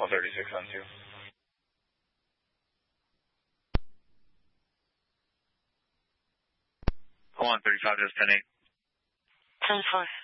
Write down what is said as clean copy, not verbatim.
36 on 2. Go on, 35, just 10-8. 10-4.